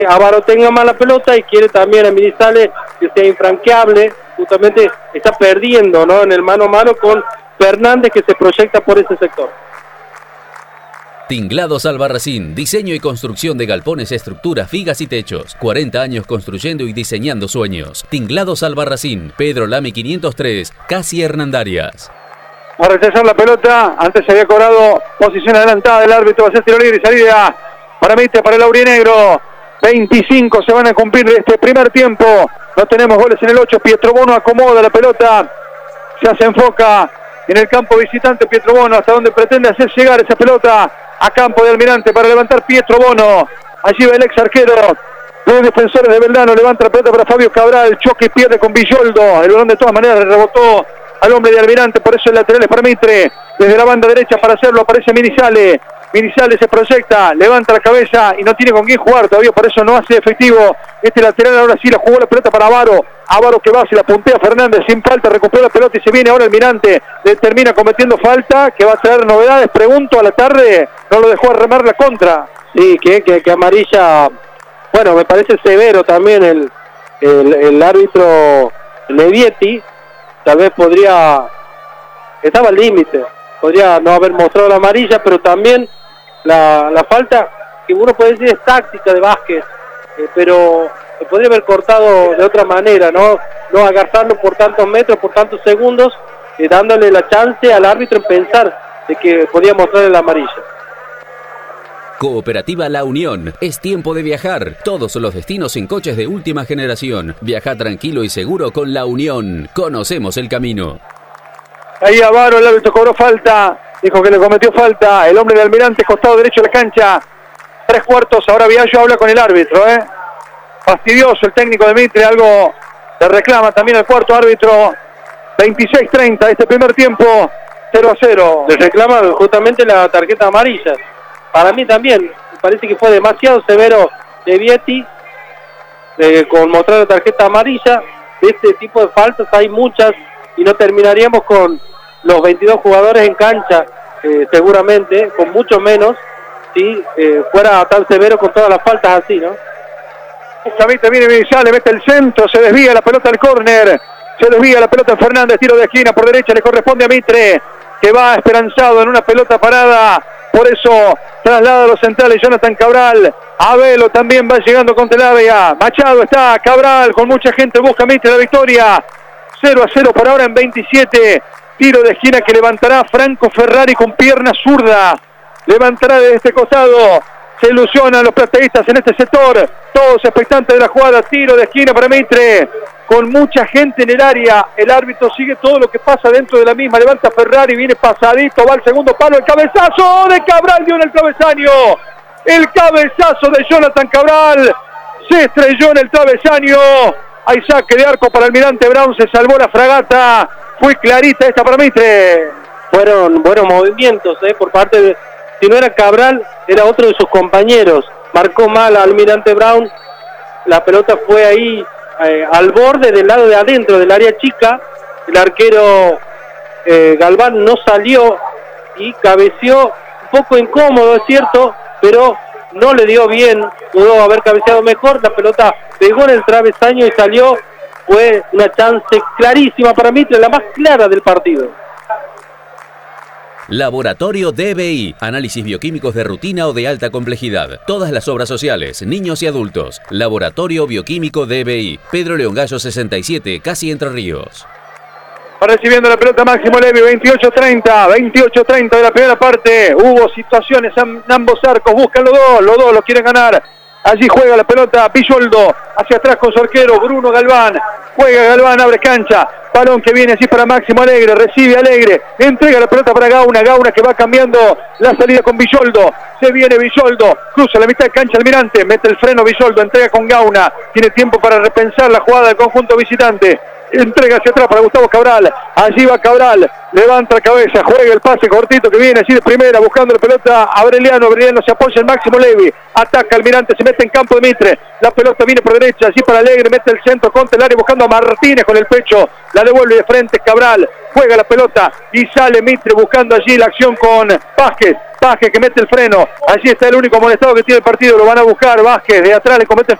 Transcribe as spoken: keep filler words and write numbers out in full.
Avaro tenga más la pelota y quiere también a Minizales que sea infranqueable, justamente está perdiendo, ¿no?, en el mano a mano con Fernández, que se proyecta por ese sector. Tinglados Albarracín, diseño y construcción de galpones, estructuras, vigas y techos. cuarenta años construyendo y diseñando sueños. Tinglados Albarracín, Pedro Lamy quinientos tres, Casi Hernandarias. Va a rechazar la pelota, antes se había cobrado posición adelantada del árbitro, va a ser tiro libre y salida para Mitre, para el aurinegro. veinticinco se van a cumplir de este primer tiempo, no tenemos goles en el ocho. Pietrobono acomoda la pelota, se hace enfoca en el campo visitante Pietrobono, hasta donde pretende hacer llegar esa pelota a campo de Almirante para levantar Pietrobono. Allí va el ex arquero de los defensores de Belgrano, levanta la pelota para Fabio Cabral, choque y pierde con Villoldo, el balón de todas maneras rebotó al hombre de Almirante, por eso el lateral es para Mitre, desde la banda derecha para hacerlo aparece Minizales. Minizales se proyecta, levanta la cabeza y no tiene con quién jugar todavía, por eso no hace efectivo este lateral. Ahora sí la jugó la pelota para Avaro, Avaro que va, se la puntea Fernández sin falta, recupera la pelota y se viene ahora Almirante, le termina cometiendo falta, que va a traer novedades, pregunto a la tarde, no lo dejó remar la contra. Sí, que, que, que amarilla, bueno, me parece severo también el, el, el árbitro Levietti, tal vez podría, estaba al límite, podría no haber mostrado la amarilla, pero también la, la falta, que uno puede decir es táctica de Vázquez, eh, pero se podría haber cortado de otra manera, no no agarrarlo por tantos metros, por tantos segundos, eh, dándole la chance al árbitro en pensar de que podía mostrarle la amarilla. Cooperativa La Unión. Es tiempo de viajar. Todos los destinos en coches de última generación. Viaja tranquilo y seguro con La Unión. Conocemos el camino. Ahí Avaro, el árbitro cobró falta, dijo que le cometió falta el hombre de Almirante, costado derecho de la cancha, tres cuartos. Ahora Viallo habla con el árbitro, ¿eh? Fastidioso el técnico de Mitre, algo le reclama también el cuarto árbitro. Veintiséis treinta este primer tiempo, cero a cero. Le reclama justamente la tarjeta amarilla. Para mí también, me parece que fue demasiado severo de Vietti eh, con mostrar la tarjeta amarilla. De este tipo de faltas hay muchas y no terminaríamos con los veintidós jugadores en cancha, eh, seguramente, con mucho menos, si eh, fuera tan severo con todas las faltas así, ¿no? Justamente viene Villar, le mete el centro, se desvía la pelota al córner, se desvía la pelota Fernández, tiro de esquina por derecha, le corresponde a Mitre, que va esperanzado en una pelota parada, por eso traslada a los centrales Jonathan Cabral. Abelo también va llegando con Telavia, Machado está, Cabral con mucha gente busca Mitre la victoria. cero a cero por ahora en veintisiete. Tiro de esquina que levantará Franco Ferrari con pierna zurda. Levantará de este costado. Se ilusionan los plateístas en este sector. Todos expectantes de la jugada. Tiro de esquina para Mitre. Con mucha gente en el área. El árbitro sigue todo lo que pasa dentro de la misma. Levanta Ferrari. Viene pasadito. Va al segundo palo. El cabezazo de Cabral dio en el travesaño. El cabezazo de Jonathan Cabral. Se estrelló en el travesaño. Hay saque de arco para Almirante Brown, se salvó la fragata, fue clarita esta para Mitre. Fueron buenos movimientos eh, por parte de, si no era Cabral, era otro de sus compañeros. Marcó mal a Almirante Brown, la pelota fue ahí eh, al borde del lado de adentro del área chica, el arquero eh, Galván no salió y cabeceó un poco incómodo, es cierto, pero no le dio bien, pudo haber cabeceado mejor, la pelota pegó en el travesaño y salió, fue una chance clarísima para Mitre, la más clara del partido. Laboratorio D B I, análisis bioquímicos de rutina o de alta complejidad. Todas las obras sociales, niños y adultos. Laboratorio Bioquímico D B I, Pedro León Gallo sesenta y siete, Casi Entre Ríos. Va recibiendo la pelota Máximo Levi, veintiocho treinta, veintiocho treinta de la primera parte. Hubo situaciones en ambos arcos, buscan los dos, los dos lo quieren ganar. Allí juega la pelota Villoldo, hacia atrás con su arquero Bruno Galván. Juega Galván, abre cancha. Balón que viene así para Máximo Alegre, recibe Alegre, entrega la pelota para Gauna, Gauna que va cambiando la salida con Villoldo. Se viene Villoldo, cruza la mitad de cancha Almirante, mete el freno Villoldo, entrega con Gauna. Tiene tiempo para repensar la jugada del conjunto visitante. entrega hacia atrás para Gustavo Cabral, allí va Cabral, levanta la cabeza, juega el pase cortito que viene así de primera, buscando la pelota a Aureliano, Aureliano se apoya en Máximo Levi, ataca Almirante, se mete en campo de Mitre, la pelota viene por derecha, así para Alegre, mete el centro contra el área buscando a Martínez con el pecho, la devuelve de frente Cabral, juega la pelota y sale Mitre buscando allí la acción con Vázquez, Vázquez que mete el freno, allí está el único molestado que tiene el partido, lo van a buscar, Vázquez de atrás le comete